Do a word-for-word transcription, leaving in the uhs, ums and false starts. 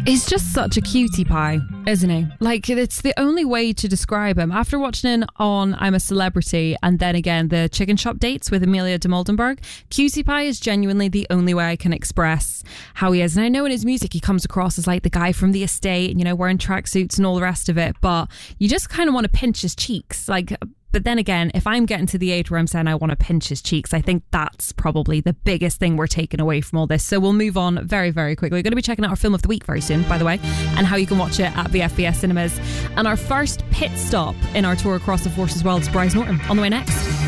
He's just such a cutie pie, isn't he? Like, it's the only way to describe him. After watching him on I'm a Celebrity and then again the Chicken Shop dates with Amelia de Moldenberg, cutie pie is genuinely the only way I can express how he is. And I know in his music he comes across as like the guy from the estate, you know, wearing tracksuits and all the rest of it, but you just kind of want to pinch his cheeks. Like, but then again, if I'm getting to the age where I'm saying I want to pinch his cheeks, I think that's probably the biggest thing we're taking away from all this. So we'll move on very, very quickly. We're going to be checking out our film of the week very soon, by the way, and how you can watch it at V F B S Cinemas. And our first pit stop in our tour across the Forces World is Bryce Norton on the way next.